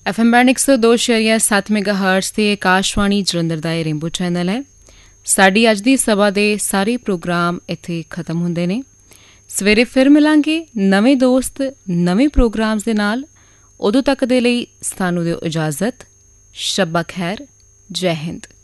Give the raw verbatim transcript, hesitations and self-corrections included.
F M band ਇੱਕ ਸੌ ਦੋ ਸ਼ੇਰੀਆ ਸੱਤ ਮੈਗਾ ਹਰਟਸ ਤੇ ਆਕਾਸ਼ਵਾਣੀ ਜਲੰਧਰ ਦਾ ਇਹ ਰੇਨਬੋ ਚੈਨਲ ਹੈ। ਸਾਡੀ ਅੱਜ ਦੀ ਸਭਾ ਦੇ ਸਾਰੇ ਪ੍ਰੋਗਰਾਮ ਇੱਥੇ ਖਤਮ ਹੁੰਦੇ ਨੇ। ਸਵੇਰੇ ਫਿਰ ਮਿਲਾਂਗੇ ਨਵੇਂ ਦੋਸਤ ਨਵੇਂ ਪ੍ਰੋਗਰਾਮਸ ਦੇ ਨਾਲ। ਉਦੋਂ ਤੱਕ ਦੇ ਲਈ ਸਾਨੂੰ ਦਿਓ ਇਜਾਜ਼ਤ। ਸ਼ੱਬਾ ਖੈਰ, ਜੈ ਹਿੰਦ।